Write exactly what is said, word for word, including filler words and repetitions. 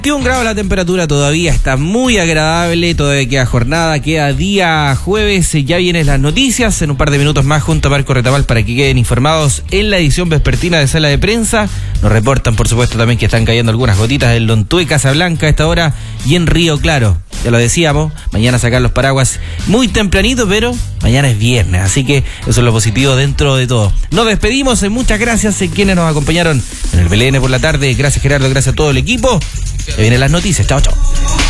veintiún grados la temperatura, todavía está muy agradable, todavía queda jornada, queda día jueves, ya vienen las noticias, en un par de minutos más junto a Marco Retamal para que queden informados en la edición vespertina de Sala de Prensa. Nos reportan por supuesto también que están cayendo algunas gotitas en Lontué, Casablanca a esta hora y en Río Claro. Ya lo decíamos, mañana sacar los paraguas muy tempranito, pero mañana es viernes, así que eso es lo positivo dentro de todo. Nos despedimos, muchas gracias a quienes nos acompañaron en el B L N por la tarde, gracias Gerardo, gracias a todo el equipo. Ya vienen las noticias, chao, chao.